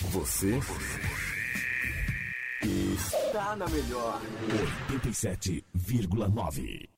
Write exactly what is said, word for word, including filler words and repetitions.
Você está na melhor oitenta e sete vírgula nove.